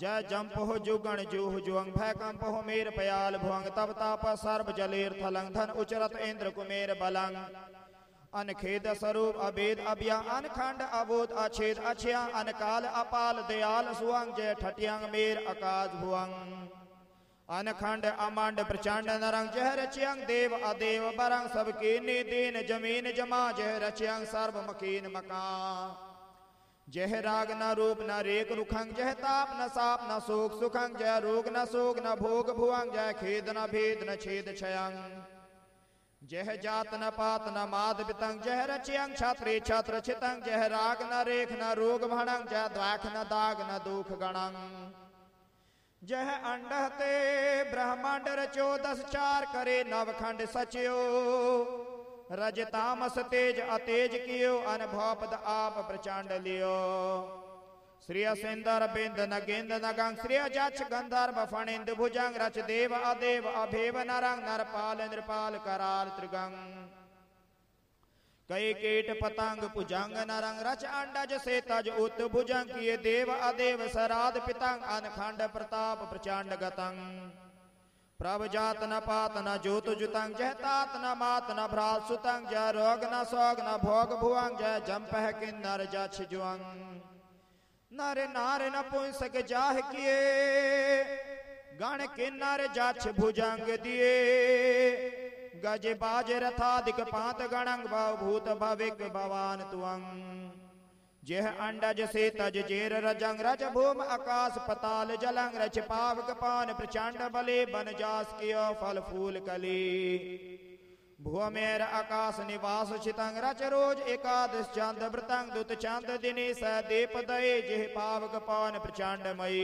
जय जंप हो जुगण जूह जुअंग भय कंप हो मेर पयाल भुअंग तब ताप सर्व जलेर थलंग धन उचरत इंद्र कुमेर बलंग अनखेद स्वरूप अभेद अभ्या अनखंड अबोध अछेद अछया अनकाल अपाल दयाल सुअंग जय ठटियंग मेर आकाश भुअंग अनखंड अमंड प्रचंड नरंग जह रचियंग देव अदेव बरंग सबके निदीन जमीन जमा जह रचियंग सर्व मकीन मका जह राग न रूप न रेक रुखंग जह ताप न साप न शोक सुखंग जय रोग न शोक न भोग भुअंग जय खेद न भेद न छेद छयंग जह जात न पात न माद बितंग जह रचियंग छात्रे छात्र छितंग जह राग न रेख न रोग भणंग जय द्वाख न दाग न दुख गणंग जह अंडहते ब्रह्मांड रचो 10 चार करे नवखंड सचयो रज तामस तेज अतेज कियो अनुभव पद आप प्रचंड लियो श्रिय सिंदर बिंद नगेंद नगंग श्रिय जक्ष गंधर्व फणिंद भुजंग रच देव अदेव अभेव नरंग नरपाल नृपाल कराल त्रिगंग कई कीट पतंग पुजंग नरंग रच अंडज से तज उत भुजंग किए देव अदेव सराद पितंग अनखंड प्रताप प्रचंड गतंग प्रभ जात न पात न जोत जुतंग जय तात न मात न भ्रात सुतंग जय रोग न सोग न भोग भुअंग जय जंपह किन्नर जछ जुअंग नर नार न पुंसक जाह किए गण किन्नर जछ भुजंग दिए गज बाज रथादिक पांत गणंग भव भूत भविक भवान तुअंग जेह अंडज से तज जेर रजंग रज भूम आकाश पताल जलंग रच पावक पान प्रचंड बले बन जास कियो फल फूल कली भूमेर आकाश निवास चितंग रच रोज एकादश चंद व्रतंग दुत चंद दिने स दीप दये जेह पावक पान प्रचंड मई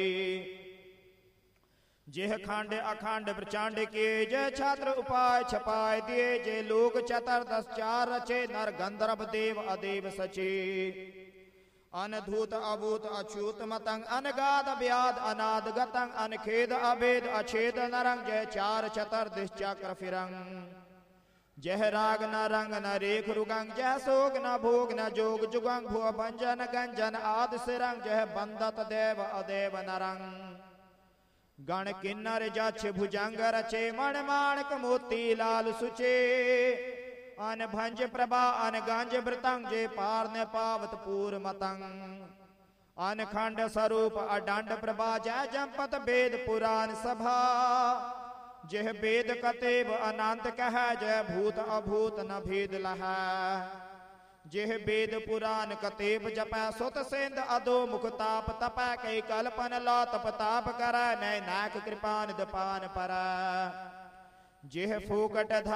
जेह खंड अखंड प्रचंड के जय छात्र उपाय छपाय दिए जे लोक चतुर्दश चार रचे नर गंधर्व देव अदेव सचे अनधूत अभूत अच्युत मतंग अनगाद व्याध अनाद गतंग अनखेद अभेद अछेद नरंग जय चार चतुर्दिश चक्र फिरंग जय राग न रंग न रेख रुगंग जय सोग न भोग न जोग जुगंग भुव भंजन गंजन आद सिरंग जय बंदत देव अदेव नरंग गण किन्नर जछ भुजंग रचे मण माणक मोती लाल सुचे अन भंज प्रभा अन गंज वृतंग जे पार ने पावत पूर मतंग अन खंड स्वरूप अडंड प्रभा जय जंपत वेद पुराण सभा जह वेद कतेब अनंत कह जय भूत अभूत न भेद लह जेह वेद पुराण कतेब जपै सुत सिंध अदो मुख ताप तपै कई कल्पन ला तप ताप कर नय नाक कृपान दपान पर जेह फूकट